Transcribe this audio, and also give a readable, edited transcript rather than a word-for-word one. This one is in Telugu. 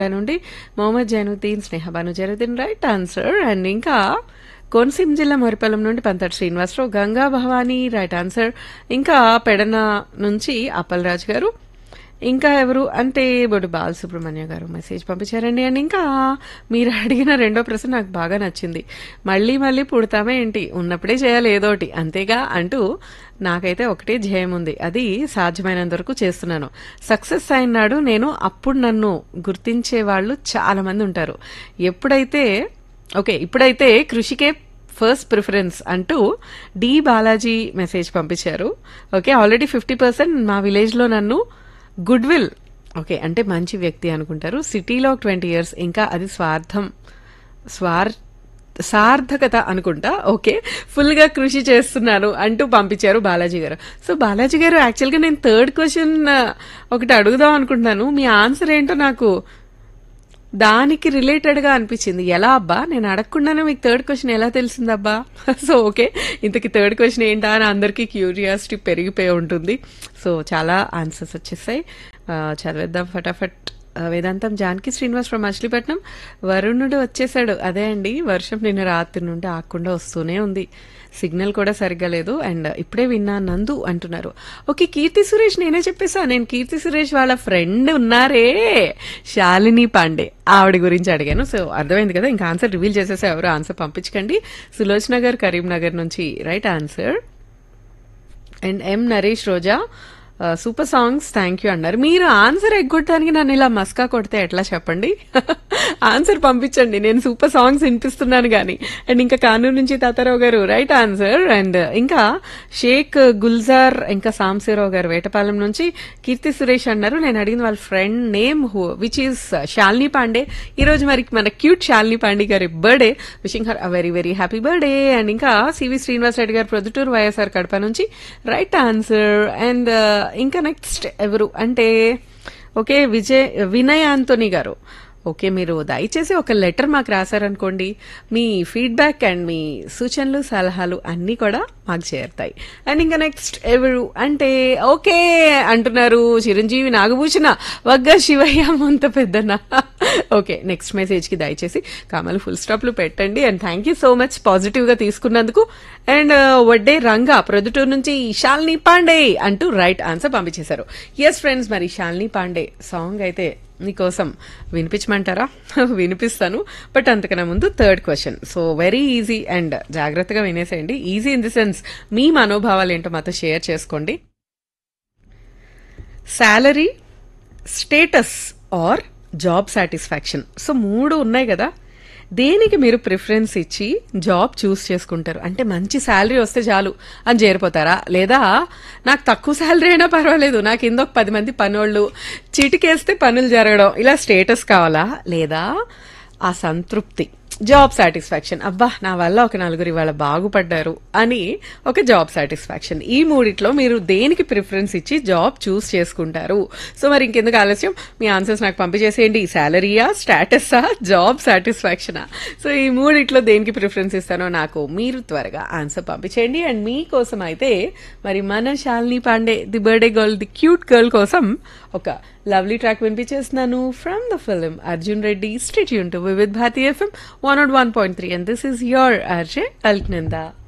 నుండి మొహమ్మద్ జైనుద్దీన్, స్నేహ Banu Zainuddin right answer. And ఇంకా కోనసీమ జిల్లా మొరిపల్లం నుండి పంతటి శ్రీనివాసరావు, గంగా భవానీ రైట్ ఆన్సర్. ఇంకా పెడన నుంచి అప్పలరాజు గారు, ఇంకా ఎవరు అంటే బొడు బాలసుబ్రహ్మణ్య గారు మెసేజ్ పంపించారండి. అండ్ ఇంకా మీరు అడిగిన రెండో ప్రశ్న నాకు బాగా నచ్చింది. మళ్ళీ మళ్ళీ పుడతామే ఏంటి, ఉన్నప్పుడే చేయాలి ఏదోటి అంతేగా అంటూ నాకైతే ఒకటే ధ్యేయం ఉంది, అది సాధ్యమైనంత వరకు చేస్తున్నాను. సక్సెస్ అయినాడు నేను, అప్పుడు నన్ను గుర్తించే వాళ్ళు చాలా మంది ఉంటారు. ఇప్పుడైతే కృషికే ఫస్ట్ ప్రిఫరెన్స్ అంటూ డి బాలాజీ మెసేజ్ పంపించారు. ఓకే, ఆల్రెడీ 50% మా విలేజ్లో నన్ను గుడ్ విల్, ఓకే అంటే మంచి వ్యక్తి అనుకుంటారు. సిటీలో 20 years, ఇంకా అది సార్థకత అనుకుంటా. ఓకే, ఫుల్ గా కృషి చేస్తున్నాను అంటూ పంపించారు బాలాజీ గారు. సో బాలాజీ గారు, యాక్చువల్గా నేను థర్డ్ క్వశ్చన్ ఒకటి అడుగుదాం అనుకుంటున్నాను. మీ ఆన్సర్ ఏంటో నాకు దానికి రిలేటెడ్ గా అనిపించింది. ఎలా అబ్బా, నేను అడగకుండానే మీకు థర్డ్ క్వశ్చన్ ఎలా తెలిసిందబ్బా? సో ఓకే, ఇంతకీ థర్డ్ క్వశ్చన్ ఏంటా అని అందరికీ క్యూరియాసిటీ పెరిగిపోయి ఉంటుంది. సో చాలా ఆన్సర్స్ వచ్చేసాయి, చదివేద్దాం ఫటాఫట్. వేదాంతం జానకి శ్రీనివాస్ ఫ్రమ్ మచిలీపట్నం. వరుణుడు వచ్చేసాడు. అదే అండి, వర్షం నిన్న రాత్రి నుండి ఆగకుండా వస్తూనే ఉంది, సిగ్నల్ కూడా సరిగ్గా లేదు. అండ్ ఇప్పుడే విన్నా నందు అంటున్నారు. ఓకే, కీర్తి సురేష్ నేనే చెప్పేసా. నేను కీర్తి సురేష్ వాళ్ళ ఫ్రెండ్ ఉన్నారే శాలిని పాండే, ఆవిడ గురించి అడిగాను. సో అర్థమైంది కదా, ఇంకా ఆన్సర్ రివీల్ చేసేసా. ఎవరు ఆన్సర్ పంపించకండి. సులోచన గారు కరీంనగర్ నుంచి right answer. And M Naresh Roja super songs thank you అన్నారు. మీరు ఆన్సర్ ఎగ్గొట్టడానికి నన్ను ఇలా మస్కా కొడితే ఎట్లా చెప్పండి? ఆన్సర్ పంపించండి, నేను సూపర్ సాంగ్స్ వినిపిస్తున్నాను కానీ. అండ్ ఇంకా కానూరు నుంచి తాతారావు గారు రైట్ ఆన్సర్. అండ్ ఇంకా షేక్ గుల్జార్, ఇంకా సాంశీరావు గారు వేటపాలెం నుంచి కీర్తి సురేష్ అన్నారు. నేను అడిగిన వాళ్ళ friend name which is Shalini Pandey. ఈ రోజు మరి మన క్యూట్ శాలిని పాండే గారి birthday, wishing her a very very happy birthday. And ఇంకా సివి శ్రీనివాస్ రెడ్డి గారు ప్రొద్దుటూరు వైఎస్ఆర్ కడప నుంచి రైట్ ఆన్సర్. అండ్ ఇంకా నెక్స్ట్ ఎవరు అంటే ఓకే వినయ్ ఆంటోనీ గారు. ఓకే, మీరు దయచేసి ఒక లెటర్ మాకు రాశారనుకోండి, మీ ఫీడ్బ్యాక్ అండ్ మీ సూచనలు సలహాలు అన్నీ కూడా మాకు చేరుతాయి. అండ్ ఇంకా నెక్స్ట్ ఎవరు అంటే ఓకే అంటున్నారు చిరంజీవి, నాగభూషణ, వగ్గ శివయ్య, ముంత పెద్దన్న. ఓకే, నెక్స్ట్ మెసేజ్ కి దయచేసి కామలు ఫుల్ స్టాప్లు పెట్టండి. And thank you so much positive గా తీసుకున్నందుకు. అండ్ వడ్డే రంగా ప్రొద్దుటూరు నుంచి శాలిని పాండే అంటూ రైట్ ఆన్సర్ పంపించేశారు. ఎస్ ఫ్రెండ్స్, మరి శాలిని పాండే సాంగ్ అయితే మీకోసం వినిపించమంటారా? వినిపిస్తాను, బట్ అంతకన్నా ముందు third question. So very easy and జాగ్రత్తగా వినేసేయండి. ఈజీ ఇన్ ది సెన్స్ మీ మనోభావాలు ఏంటో మాతో షేర్ చేసుకోండి. Salary, status are job satisfaction. So 3 ఉన్నాయి కదా, దేనికి మీరు ప్రిఫరెన్స్ ఇచ్చి జాబ్ చూస్ చేసుకుంటారు? అంటే మంచి శాలరీ వస్తే చాలు అని చేరిపోతారా, లేదా నాకు తక్కువ శాలరీ అయినా పర్వాలేదు, నాకు ఇందొక 10 మంది పనోళ్ళు చిటికేస్తే పనులు జరగడం, ఇలా స్టేటస్ కావాలా, లేదా ఆ సంతృప్తి జాబ్ సాటిస్ఫాక్షన్, అబ్బా నా వల్ల ఒక నలుగురు ఇవాళ బాగుపడ్డారు అని ఒక జాబ్ సాటిస్ఫాక్షన్. ఈ 3 మీరు దేనికి ప్రిఫరెన్స్ ఇచ్చి జాబ్ చూస్ చేసుకుంటారు? సో మరి ఇంకెందుకు ఆలస్యం, మీ ఆన్సర్స్ నాకు పంపించేసేయండి. శాలరీయా, స్టేటసా, జాబ్ సాటిస్ఫాక్షనా? సో ఈ 3 దేనికి ప్రిఫరెన్స్ ఇస్తానో నాకు మీరు త్వరగా ఆన్సర్ పంపించేయండి. అండ్ మీకోసం అయితే మరి మన Shalini Pandey the birthday girl, the cute girl కోసం ఒక lovely track వినిపించేస్తున్నాను from the film Arjun Reddy. Stay tune to Vividh Bharati FM 101.3 and this is your RJ Alknanda.